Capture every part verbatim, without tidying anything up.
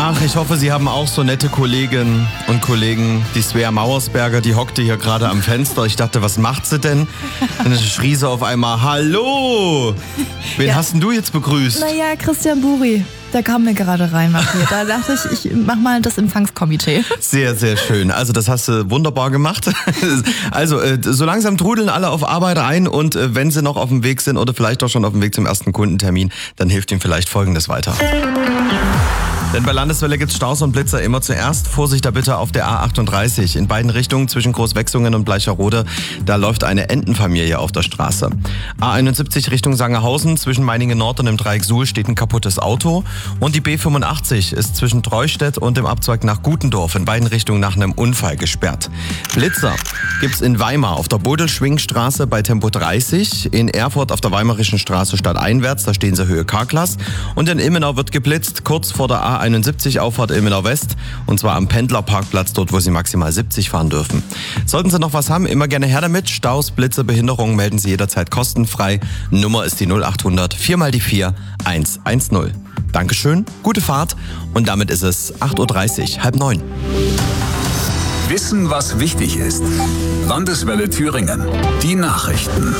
Ach, ich hoffe, Sie haben auch so nette Kolleginnen und Kollegen. Die Svea Mauersberger, die hockte hier gerade am Fenster. Ich dachte, was macht sie denn? Dann schrie sie auf einmal, hallo! Wen Ja. hast denn du jetzt begrüßt? Naja, Christian Buri, der kam mir gerade rein. Matthias. Da dachte ich, ich mach mal das Empfangskomitee. Sehr, sehr schön. Also das hast du wunderbar gemacht. Also äh, so langsam trudeln alle auf Arbeit ein und äh, wenn sie noch auf dem Weg sind oder vielleicht auch schon auf dem Weg zum ersten Kundentermin, dann hilft ihnen vielleicht Folgendes weiter. Denn bei Landeswelle gibt's Staus und Blitzer immer zuerst. Vorsicht da bitte auf der A achtunddreißig. In beiden Richtungen zwischen Großwechsungen und Bleicherode, da läuft eine Entenfamilie auf der Straße. A einundsiebzig Richtung Sangerhausen, zwischen Meiningen Nord und dem Dreieck Suhl steht ein kaputtes Auto. Und die B fünfundachtzig ist zwischen Treustedt und dem Abzweig nach Gutendorf in beiden Richtungen nach einem Unfall gesperrt. Blitzer gibt's in Weimar auf der Bodelschwingstraße bei Tempo dreißig, in Erfurt auf der Weimarischen Straße stadteinwärts, da stehen sie Höhe K-Klasse. Und in Ilmenau wird geblitzt, kurz vor der A einundsiebzig Auffahrt Ilmenau West, und zwar am Pendlerparkplatz, dort wo Sie maximal siebzig fahren dürfen. Sollten Sie noch was haben, immer gerne her damit. Staus, Blitze, Behinderungen melden Sie jederzeit kostenfrei. Nummer ist die null achthundert vier mal die vier eins eins null. Dankeschön, gute Fahrt und damit ist es acht Uhr dreißig, halb neun. Wissen, was wichtig ist. Landeswelle Thüringen. Die Nachrichten.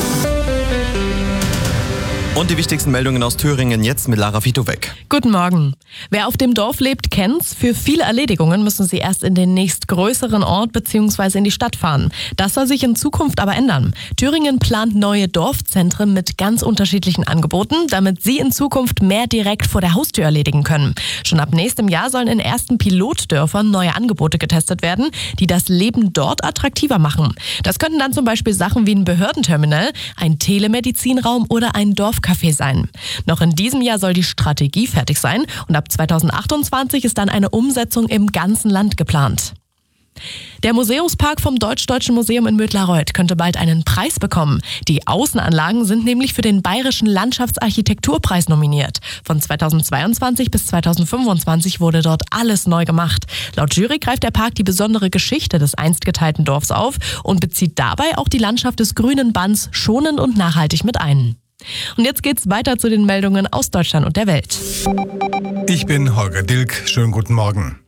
Und die wichtigsten Meldungen aus Thüringen jetzt mit Lara Vitowek. Guten Morgen. Wer auf dem Dorf lebt, kennt's. Für viele Erledigungen müssen sie erst in den nächstgrößeren Ort bzw. in die Stadt fahren. Das soll sich in Zukunft aber ändern. Thüringen plant neue Dorfzentren mit ganz unterschiedlichen Angeboten, damit sie in Zukunft mehr direkt vor der Haustür erledigen können. Schon ab nächstem Jahr sollen in ersten Pilotdörfern neue Angebote getestet werden, die das Leben dort attraktiver machen. Das könnten dann zum Beispiel Sachen wie ein Behördenterminal, ein Telemedizinraum oder ein Dorfcafé sein. Noch in diesem Jahr soll die Strategie fertig sein und ab zweitausendachtundzwanzig ist dann eine Umsetzung im ganzen Land geplant. Der Museumspark vom Deutsch-Deutschen Museum in Mödlareuth könnte bald einen Preis bekommen. Die Außenanlagen sind nämlich für den Bayerischen Landschaftsarchitekturpreis nominiert. Von zweitausendzweiundzwanzig bis zweitausendfünfundzwanzig wurde dort alles neu gemacht. Laut Jury greift der Park die besondere Geschichte des einst geteilten Dorfs auf und bezieht dabei auch die Landschaft des grünen Bands schonend und nachhaltig mit ein. Und jetzt geht's weiter zu den Meldungen aus Deutschland und der Welt. Ich bin Holger Dilk. Schönen guten Morgen.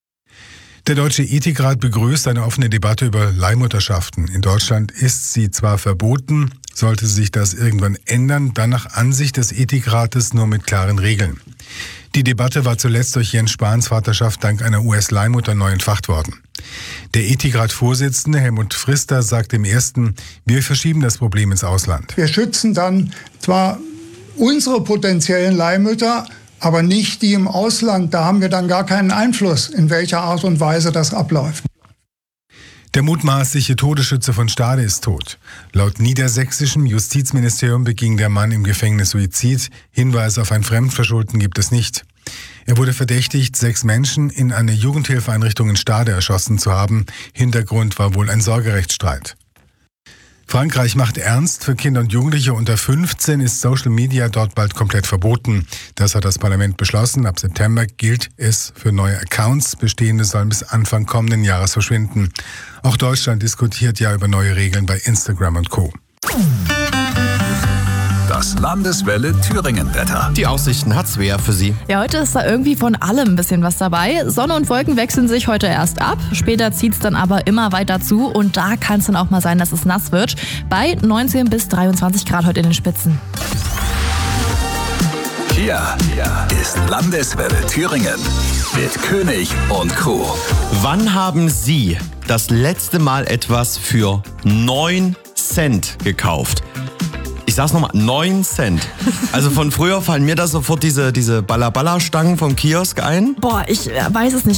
Der Deutsche Ethikrat begrüßt eine offene Debatte über Leihmutterschaften. In Deutschland ist sie zwar verboten, sollte sich das irgendwann ändern, dann nach Ansicht des Ethikrates nur mit klaren Regeln. Die Debatte war zuletzt durch Jens Spahns Vaterschaft dank einer U S-Leihmutter neu entfacht worden. Der Ethikrat-Vorsitzende Helmut Frister sagt im ersten, wir verschieben das Problem ins Ausland. Wir schützen dann zwar unsere potenziellen Leihmütter, aber nicht die im Ausland. Da haben wir dann gar keinen Einfluss, in welcher Art und Weise das abläuft. Der mutmaßliche Todesschütze von Stade ist tot. Laut niedersächsischem Justizministerium beging der Mann im Gefängnis Suizid. Hinweise auf ein Fremdverschulden gibt es nicht. Er wurde verdächtigt, sechs Menschen in einer Jugendhilfeeinrichtung in Stade erschossen zu haben. Hintergrund war wohl ein Sorgerechtsstreit. Frankreich macht ernst. Für Kinder und Jugendliche unter fünfzehn ist Social Media dort bald komplett verboten. Das hat das Parlament beschlossen. Ab September gilt es für neue Accounts. Bestehende sollen bis Anfang kommenden Jahres verschwinden. Auch Deutschland diskutiert ja über neue Regeln bei Instagram und Co. Das Landeswelle Thüringen-Wetter. Die Aussichten hat Svea für Sie. Ja, heute ist da irgendwie von allem ein bisschen was dabei. Sonne und Wolken wechseln sich heute erst ab. Später zieht's dann aber immer weiter zu. Und da kann es dann auch mal sein, dass es nass wird. Bei neunzehn bis dreiundzwanzig Grad heute in den Spitzen. Hier, hier ist Landeswelle Thüringen mit König und Crew. Wann haben Sie das letzte Mal etwas für neun Cent gekauft? Ich sag's nochmal, neun Cent. Also von früher fallen mir da sofort diese, diese Balla-Balla-Stangen vom Kiosk ein. Boah, ich äh, weiß es nicht.